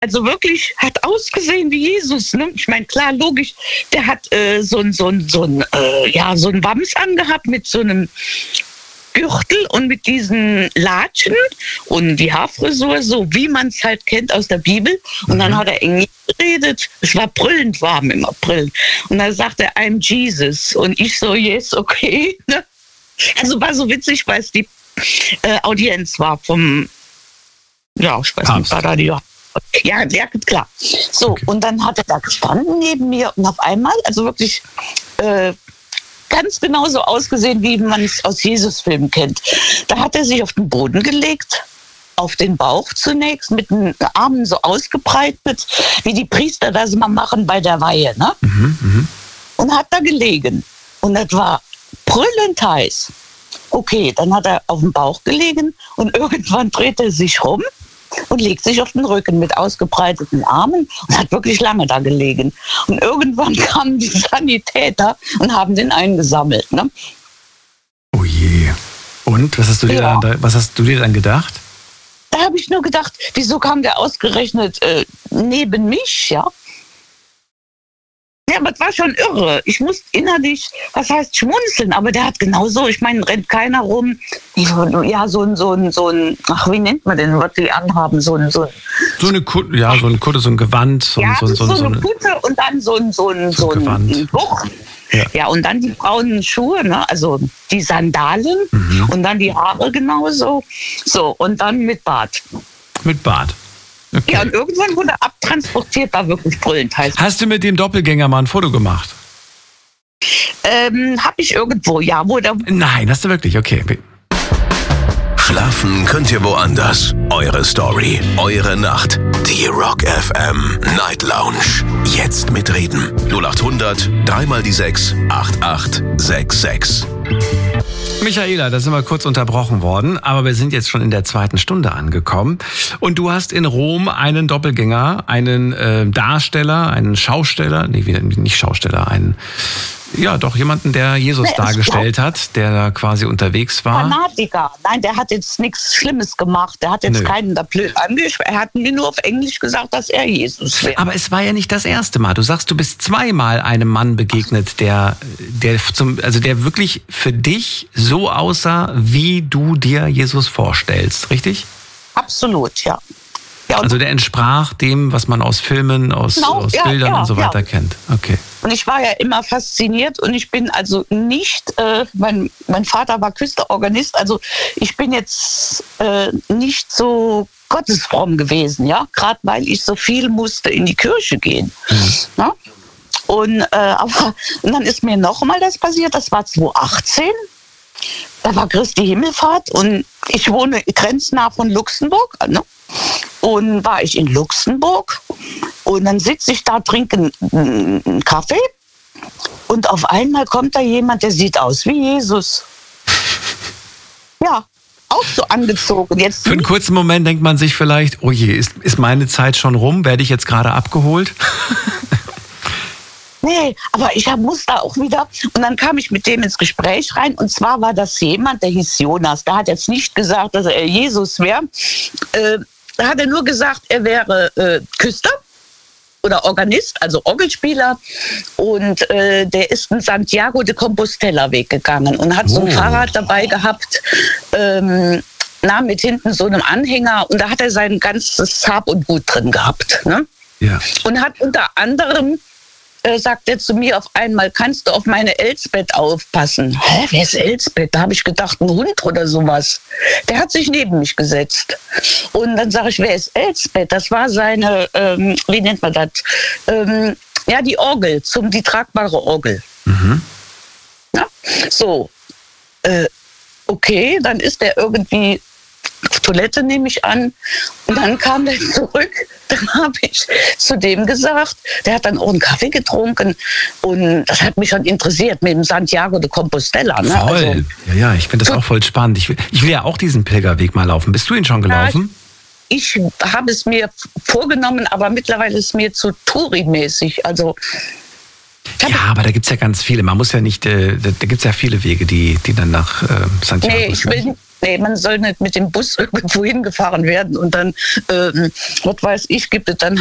Also wirklich hat ausgesehen wie Jesus. Ne? Ich meine, klar, logisch, der hat so ein Wams angehabt mit so einem Gürtel und mit diesen Latschen und die Haarfrisur, so wie man es halt kennt aus der Bibel. Und dann hat er Englisch geredet. Es war brüllend warm im April. Und dann sagte er, I'm Jesus. Und ich so, yes, okay. Also war so witzig, weil es die Audienz war vom, ja, ich weiß nicht, war da die... Ja, klar. So, okay. Und dann hat er da gestanden neben mir und auf einmal, also wirklich ganz genauso ausgesehen, wie man es aus Jesus-Filmen kennt. Da hat er sich auf den Boden gelegt, auf den Bauch zunächst, mit den Armen so ausgebreitet, wie die Priester das immer machen bei der Weihe, ne? Und hat da gelegen. Und das war brüllend heiß. Okay, dann hat er auf dem Bauch gelegen und irgendwann dreht er sich rum und legt sich auf den Rücken mit ausgebreiteten Armen und hat wirklich lange da gelegen. Und irgendwann kamen die Sanitäter und haben den eingesammelt. Ne? Oh je. Und? Was hast du dir dann gedacht? Da habe ich nur gedacht, wieso kam der ausgerechnet neben mich, ja? Ja, aber es war schon irre. Ich musste innerlich, was heißt schmunzeln, aber der hat genauso, ich meine, rennt keiner rum. Ja, so ein, ach, wie nennt man denn, was die anhaben? So eine Kutte, ja, so eine Kutte, so ein Gewand. So eine Kutte und dann so ein Buch. Ja, und dann die braunen Schuhe, ne? Also die Sandalen und dann die Haare genauso. So, und dann mit Bart. Mit Bart. Okay. Ja, und irgendwann wurde abtransportiert, war wirklich brüllend heiß. Hast du mit dem Doppelgänger mal ein Foto gemacht? Hab ich irgendwo, ja. Nein, hast du wirklich? Okay. Schlafen könnt ihr woanders. Eure Story, eure Nacht. Die Rock FM Night Lounge. Jetzt mitreden. 0800 3x6 8866. Michaela, da sind wir kurz unterbrochen worden, aber wir sind jetzt schon in der 2. Stunde angekommen. Und du hast in Rom einen Doppelgänger, einen Darsteller, einen Schausteller, nicht Schausteller, jemanden, der Jesus dargestellt hat, der da quasi unterwegs war. Fanatiker. Nein, der hat jetzt nichts Schlimmes gemacht. Der hat jetzt keinen da blöd angesprochen. Er hat mir nur auf Englisch gesagt, dass er Jesus wäre. Aber es war ja nicht das erste Mal. Du sagst, du bist zweimal einem Mann begegnet, der wirklich für dich so aussah, wie du dir Jesus vorstellst, richtig? Absolut, ja. Also der entsprach dem, was man aus Filmen, aus Bildern und so weiter kennt. Okay. Und ich war ja immer fasziniert und ich bin also nicht, mein Vater war Küsterorganist, also ich bin jetzt nicht so gottesfromm gewesen, ja, gerade weil ich so viel musste in die Kirche gehen. Ja? Und dann ist mir noch mal das passiert, das war 2018. Da war Christi Himmelfahrt und ich wohne grenznah von Luxemburg, ne? Und war ich in Luxemburg und dann sitze ich da, trinke einen Kaffee und auf einmal kommt da jemand, der sieht aus wie Jesus. Ja, auch so angezogen. Jetzt für einen kurzen Moment denkt man sich vielleicht, oh je, ist meine Zeit schon rum? Werde ich jetzt gerade abgeholt? Nee, aber ich musste auch wieder, und dann kam ich mit dem ins Gespräch rein, und zwar war das jemand, der hieß Jonas, der hat jetzt nicht gesagt, dass er Jesus wäre, da hat er nur gesagt, er wäre Küster oder Organist, also Orgelspieler, und der ist einen Santiago de Compostela Weg gegangen und hat so ein Fahrrad dabei gehabt, mit hinten so einem Anhänger, und da hat er sein ganzes Hab und Gut drin gehabt, ne? Ja. Und hat unter anderem sagt er zu mir auf einmal, kannst du auf meine Elsbeth aufpassen? Hä, wer ist Elsbeth? Da habe ich gedacht, ein Hund oder sowas. Der hat sich neben mich gesetzt. Und dann sage ich, wer ist Elsbeth? Das war seine, wie nennt man das? Die Orgel, die tragbare Orgel. Ja? So, okay, dann ist er irgendwie auf Toilette, nehme ich an. Und dann kam der zurück. Dann habe ich zu dem gesagt, der hat dann auch einen Kaffee getrunken. Und das hat mich schon interessiert mit dem Santiago de Compostela. Ne? Voll. Also, ja, ich finde das auch voll spannend. Ich will ja auch diesen Pilgerweg mal laufen. Bist du ihn schon gelaufen? Ich habe es mir vorgenommen, aber mittlerweile ist es mir zu Touri-mäßig. Also, ja, aber da gibt es ja ganz viele. Man muss ja nicht, da gibt es ja viele Wege, die dann nach Santiago Nee, Nee, man soll nicht mit dem Bus irgendwo hingefahren werden und dann, was weiß ich, gibt es dann